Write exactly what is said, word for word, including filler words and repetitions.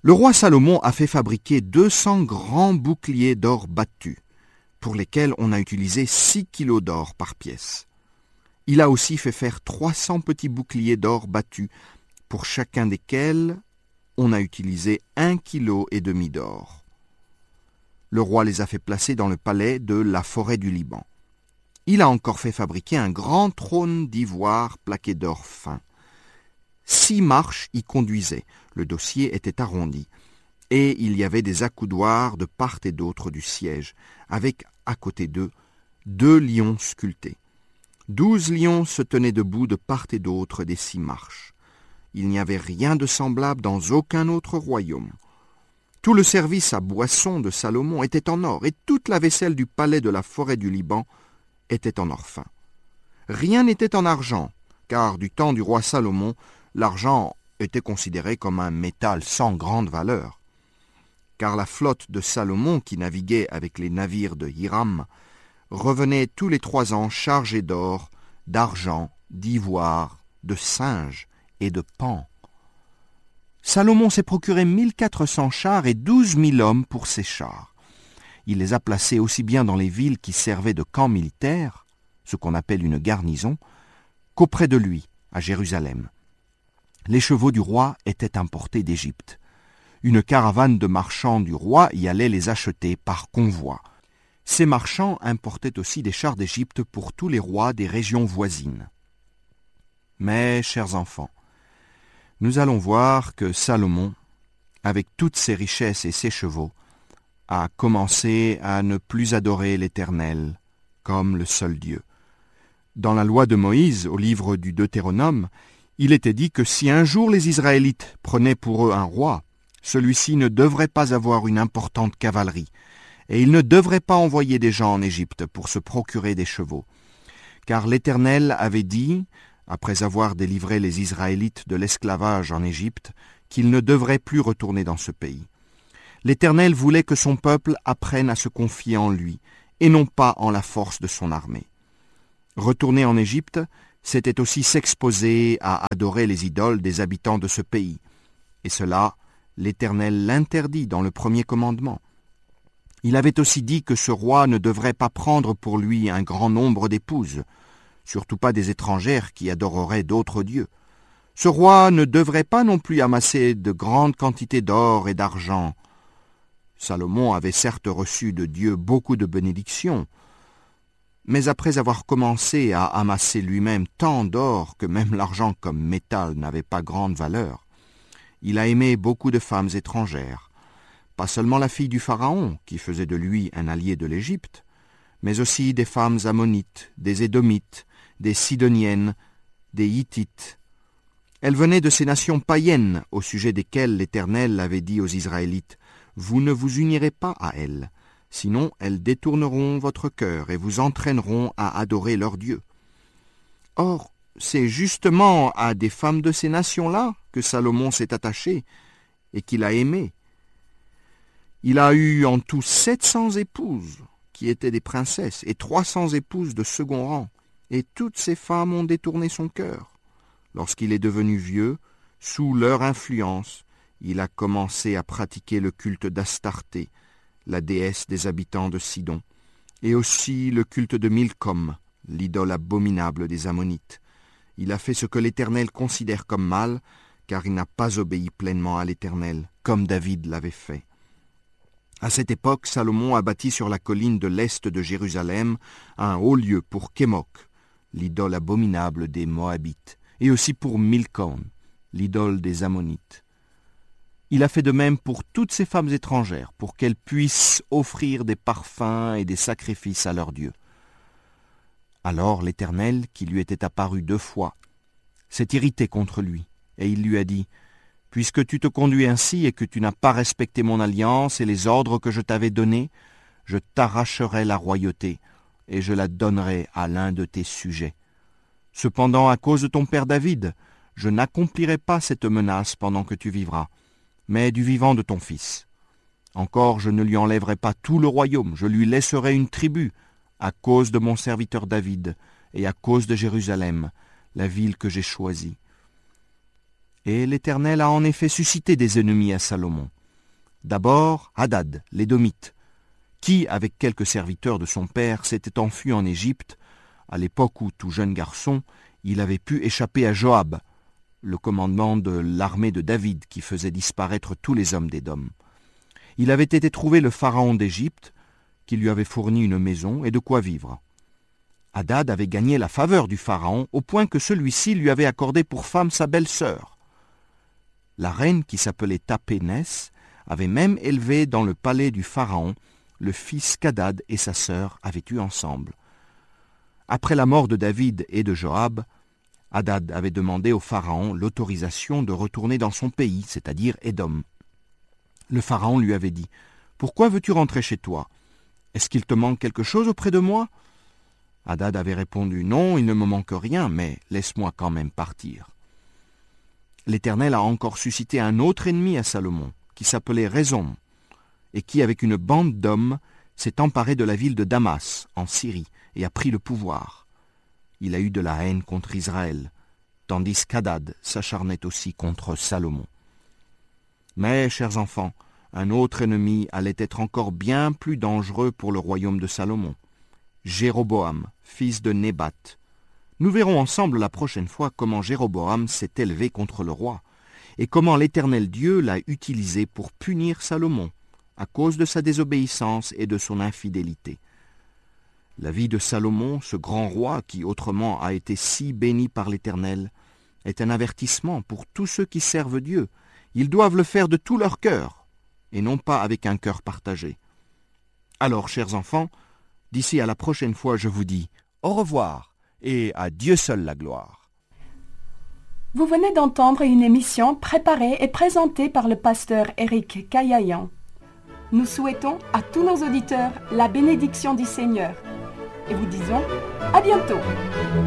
Le roi Salomon a fait fabriquer deux cents grands boucliers d'or battu, pour lesquels on a utilisé six kilos d'or par pièce. Il a aussi fait faire trois cents petits boucliers d'or battus, pour chacun desquels on a utilisé un kilo et demi d'or. Le roi les a fait placer dans le palais de la forêt du Liban. Il a encore fait fabriquer un grand trône d'ivoire plaqué d'or fin. Six marches y conduisaient, le dossier était arrondi, et il y avait des accoudoirs de part et d'autre du siège, avec à côté d'eux deux lions sculptés. Douze lions se tenaient debout de part et d'autre des six marches. Il n'y avait rien de semblable dans aucun autre royaume. Tout le service à boissons de Salomon était en or, et toute la vaisselle du palais de la forêt du Liban était en or fin. Rien n'était en argent, car du temps du roi Salomon, l'argent était considéré comme un métal sans grande valeur. Car la flotte de Salomon, qui naviguait avec les navires de Hiram, revenait tous les trois ans chargée d'or, d'argent, d'ivoire, de singes et de paons. Salomon s'est procuré mille quatre cents chars et douze mille hommes pour ces chars. Il les a placés aussi bien dans les villes qui servaient de camp militaire, ce qu'on appelle une garnison, qu'auprès de lui, à Jérusalem. Les chevaux du roi étaient importés d'Égypte. Une caravane de marchands du roi y allait les acheter par convoi. Ces marchands importaient aussi des chars d'Égypte pour tous les rois des régions voisines. Mais, chers enfants, nous allons voir que Salomon, avec toutes ses richesses et ses chevaux, a commencé à ne plus adorer l'Éternel comme le seul Dieu. Dans la loi de Moïse, au livre du Deutéronome, il était dit que si un jour les Israélites prenaient pour eux un roi, celui-ci ne devrait pas avoir une importante cavalerie, et il ne devrait pas envoyer des gens en Égypte pour se procurer des chevaux. Car l'Éternel avait dit, après avoir délivré les Israélites de l'esclavage en Égypte, qu'ils ne devraient plus retourner dans ce pays. L'Éternel voulait que son peuple apprenne à se confier en lui, et non pas en la force de son armée. Retourner en Égypte, c'était aussi s'exposer à adorer les idoles des habitants de ce pays. Et cela, l'Éternel l'interdit dans le premier commandement. Il avait aussi dit que ce roi ne devrait pas prendre pour lui un grand nombre d'épouses, surtout pas des étrangères qui adoreraient d'autres dieux. Ce roi ne devrait pas non plus amasser de grandes quantités d'or et d'argent. Salomon avait certes reçu de Dieu beaucoup de bénédictions, mais après avoir commencé à amasser lui-même tant d'or que même l'argent comme métal n'avait pas grande valeur, il a aimé beaucoup de femmes étrangères, pas seulement la fille du Pharaon, qui faisait de lui un allié de l'Égypte, mais aussi des femmes ammonites, des édomites, des sidoniennes, des hittites. Elles venaient de ces nations païennes au sujet desquelles l'Éternel avait dit aux Israélites « Vous ne vous unirez pas à elles, sinon elles détourneront votre cœur et vous entraîneront à adorer leurs dieux. » Or, c'est justement à des femmes de ces nations-là que Salomon s'est attaché et qu'il a aimé. Il a eu en tout sept cents épouses, qui étaient des princesses, et trois cents épouses de second rang, et toutes ces femmes ont détourné son cœur. Lorsqu'il est devenu vieux, sous leur influence, il a commencé à pratiquer le culte d'Astarté, la déesse des habitants de Sidon, et aussi le culte de Milcom, l'idole abominable des Ammonites. Il a fait ce que l'Éternel considère comme mal, car il n'a pas obéi pleinement à l'Éternel, comme David l'avait fait. À cette époque, Salomon a bâti sur la colline de l'est de Jérusalem un haut lieu pour Kémoc, l'idole abominable des Moabites, et aussi pour Milcom, l'idole des Ammonites. Il a fait de même pour toutes ces femmes étrangères, pour qu'elles puissent offrir des parfums et des sacrifices à leurs dieux. Alors l'Éternel, qui lui était apparu deux fois, s'est irrité contre lui, et il lui a dit « Puisque tu te conduis ainsi et que tu n'as pas respecté mon alliance et les ordres que je t'avais donnés, je t'arracherai la royauté, et je la donnerai à l'un de tes sujets. Cependant, à cause de ton père David, je n'accomplirai pas cette menace pendant que tu vivras, mais du vivant de ton fils. Encore, je ne lui enlèverai pas tout le royaume, je lui laisserai une tribu, à cause de mon serviteur David, et à cause de Jérusalem, la ville que j'ai choisie. » Et l'Éternel a en effet suscité des ennemis à Salomon. D'abord, Hadad, l'Édomite, qui, avec quelques serviteurs de son père, s'était enfui en Égypte, à l'époque où, tout jeune garçon, il avait pu échapper à Joab, le commandement de l'armée de David qui faisait disparaître tous les hommes d'Édom. Il avait été trouvé le pharaon d'Égypte, qui lui avait fourni une maison et de quoi vivre. Hadad avait gagné la faveur du pharaon au point que celui-ci lui avait accordé pour femme sa belle-sœur. La reine, qui s'appelait Tapénès, avait même élevé dans le palais du pharaon le fils qu'Hadad et sa sœur avaient eu ensemble. Après la mort de David et de Joab, Hadad avait demandé au pharaon l'autorisation de retourner dans son pays, c'est-à-dire Édom. Le pharaon lui avait dit « Pourquoi veux-tu rentrer chez toi? Est-ce qu'il te manque quelque chose auprès de moi ?» Hadad avait répondu « Non, il ne me manque rien, mais laisse-moi quand même partir. » L'Éternel a encore suscité un autre ennemi à Salomon, qui s'appelait Rezon, et qui, avec une bande d'hommes, s'est emparé de la ville de Damas, en Syrie, et a pris le pouvoir. Il a eu de la haine contre Israël, tandis qu'Hadad s'acharnait aussi contre Salomon. Mais, chers enfants, un autre ennemi allait être encore bien plus dangereux pour le royaume de Salomon, Jéroboam, fils de Nébat. Nous verrons ensemble la prochaine fois comment Jéroboam s'est élevé contre le roi, et comment l'Éternel Dieu l'a utilisé pour punir Salomon, à cause de sa désobéissance et de son infidélité. La vie de Salomon, ce grand roi qui autrement a été si béni par l'Éternel, est un avertissement pour tous ceux qui servent Dieu. Ils doivent le faire de tout leur cœur, et non pas avec un cœur partagé. Alors, chers enfants, d'ici à la prochaine fois, je vous dis au revoir, et à Dieu seul la gloire. Vous venez d'entendre une émission préparée et présentée par le pasteur Éric Caillayan. Nous souhaitons à tous nos auditeurs la bénédiction du Seigneur et vous disons à bientôt.